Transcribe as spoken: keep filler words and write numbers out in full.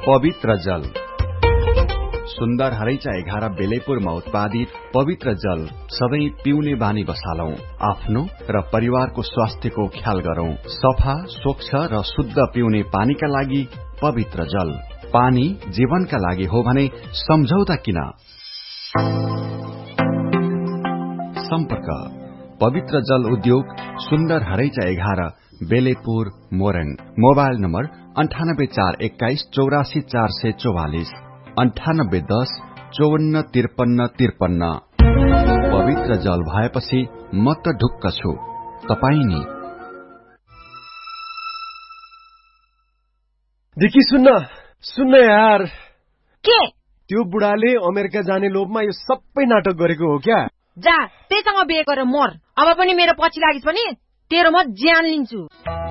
पवित्र जल। सुन्दर हरैचा एघार बेलेपुरमा उत्पादित पवित्र जल सधैं पिउने बानी बसालौं। आफ्नो र परिवारको स्वास्थ्यको ख्याल गरौं। सफा, स्वच्छ र शुद्ध पिउने पानीका लागि पवित्र जल। पानी जीवनका लागि हो भने सम्झौता किन? सम्पर्क पवित्र जल उद्योग, सुन्दर हरैचा एघार, बेलेपुर, मोरङ। मोबाइल नम्बर अन्ठानब्बे चार एक्काइस चौरासी चार सय चौवालिस, अन्ठानब्बे दस चौवन्न त्रिपन्न त्रिपन्न। पवित्र जल भएपछि म त ढुक्क छु, तपाई नि? देखि सुन्न सुन्न यार। के? त्यो बुढाले अमेरिका जाने लोभमा यो सबै नाटक गरेको हो क्या? जा, त्यहीसँग बिहे गरेर मर। अब पनि मेरो पछि लागिस् भने तेरो म ज्यान लिन्छु।